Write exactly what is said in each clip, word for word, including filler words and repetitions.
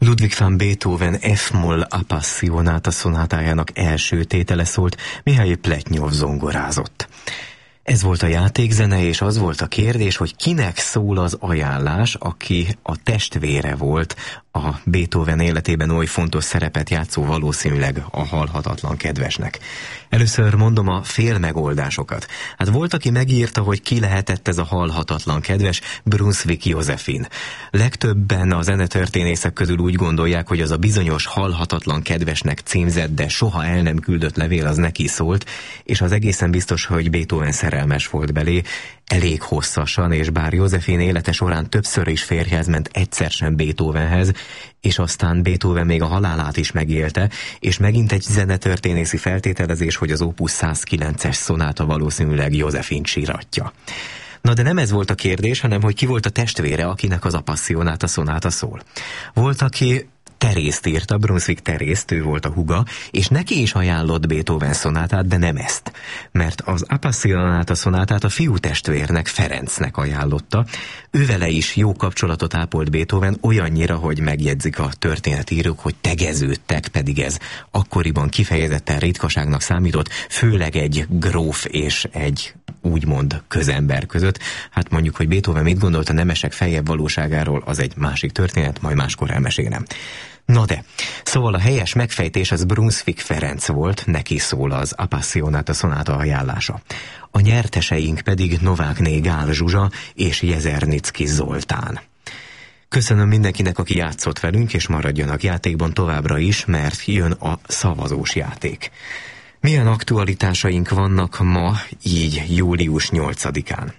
Ludwig van Beethoven F-moll Appassionata szonátájának első tétele szólt, Mihály Pletnyov zongorázott. Ez volt a játékzene, és az volt a kérdés, hogy kinek szól az ajánlás, aki a testvére volt a Beethoven életében oly fontos szerepet játszó, valószínűleg a halhatatlan kedvesnek. Először mondom a fél megoldásokat. Hát volt, aki megírta, hogy ki lehetett ez a halhatatlan kedves, Brunswick Josephine. Legtöbben a zenetörténészek közül úgy gondolják, hogy az a bizonyos halhatatlan kedvesnek címzett, de soha el nem küldött levél az neki szólt, és az egészen biztos, hogy Beethoven szerelmes volt belé, elég hosszasan, és bár Josephine élete során többször is férjhez ment, egyszer sem Beethovenhez, és aztán Beethoven még a halálát is megélte, és megint egy zenetörténészi feltételezés, hogy az Opus százkilences szonáta valószínűleg Josephine síratja. Na de nem ez volt a kérdés, hanem hogy ki volt a testvére, akinek az Appassionata szonáta szól. Volt, aki Terészt írta, Brunswick Terészt, ő volt a húga, és neki is ajánlott Beethoven szonátát, de nem ezt. Mert az Appassionata szonátát a fiú testvérnek, Ferencnek ajánlotta. Ővele is jó kapcsolatot ápolt Beethoven, olyannyira, hogy megjegyzik a történetírók, hogy tegeződtek, pedig ez akkoriban kifejezetten ritkaságnak számított, főleg egy gróf és egy úgymond közember között. Hát mondjuk, hogy Beethoven mit gondolt a nemesek feljebb valóságáról, az egy másik történet, majd máskor elmesélem. Na de, szóval a helyes megfejtés az Brunswick Ferenc volt, neki szól az Appassionata szonáta ajánlása. A nyerteseink pedig Novákné Gál Zsuzsa és Jezernicki Zoltán. Köszönöm mindenkinek, aki játszott velünk, és maradjanak játékban továbbra is, mert jön a szavazós játék. Milyen aktualitásaink vannak ma, így július nyolcadikán?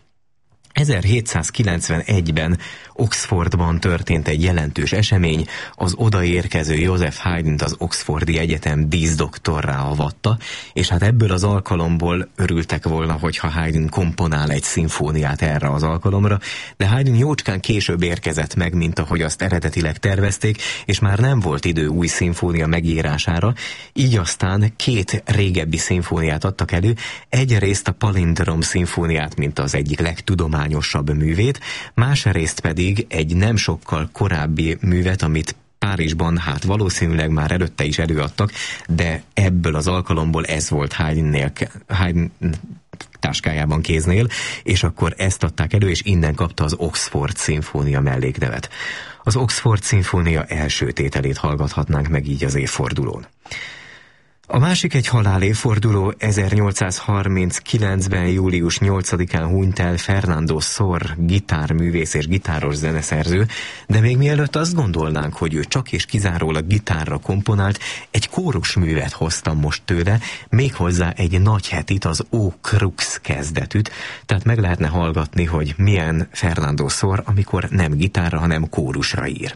ezerhétszázkilencvenegyben Oxfordban történt egy jelentős esemény, az odaérkező Joseph Haydnt az Oxfordi Egyetem díszdoktorrá avatta, és hát ebből az alkalomból örültek volna, hogyha Haydn komponál egy szimfóniát erre az alkalomra, de Haydn jócskán később érkezett meg, mint ahogy azt eredetileg tervezték, és már nem volt idő új szimfónia megírására, így aztán két régebbi szimfóniát adtak elő, egyrészt a Palindrom szimfóniát, mint az egyik legtudományosabb művét, másrészt pedig egy nem sokkal korábbi művet, amit Párizsban hát valószínűleg már előtte is előadtak, de ebből az alkalomból ez volt Haydnnél, Haydn táskájában, kéznél, és akkor ezt adták elő, és innen kapta az Oxford szimfónia melléknevet. Az Oxford szimfónia első tételét hallgathatnánk meg így az évfordulón. A másik egy halálévforduló, ezernyolcszázharminckilencben július nyolcadikán hunyt el Fernando Sor, gitárművész és gitáros zeneszerző, de még mielőtt azt gondolnánk, hogy ő csak és kizárólag gitárra komponált, egy kórusművet hoztam most tőle, méghozzá egy nagy hetit, az O Crux kezdetűt, tehát meg lehetne hallgatni, hogy milyen Fernando Sor, amikor nem gitárra, hanem kórusra ír.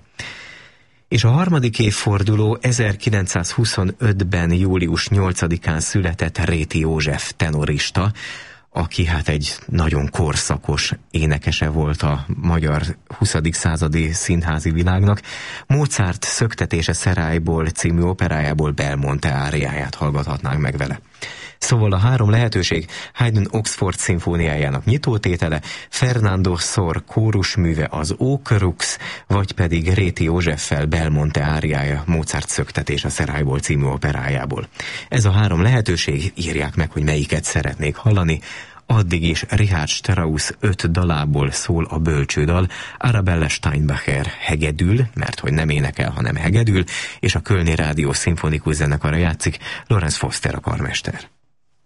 És a harmadik évforduló ezerkilencszázhuszonötben július nyolcadikán született Réti József tenorista, aki hát egy nagyon korszakos énekese volt a magyar huszadik századi színházi világnak. Mozart Szöktetése Szerályból című operájából Belmonte áriáját hallgathatnánk meg vele. Szóval a három lehetőség: Haydn Oxford szimfóniájának nyitótétele, Fernando Sor kórusműve, az O Crux, vagy pedig Réti Józseffel Belmonte áriája Mozart Szöktetése Szerályból című operájából. Ez a három lehetőség, írják meg, hogy melyiket szeretnék hallani. Addig is Richard Strauss öt dalából szól a bölcsődal, Arabella Steinbacher hegedül, mert hogy nem énekel, hanem hegedül, és a Kölni Rádió szimfonikus zenekara játszik, Lorenz Foster a karmester.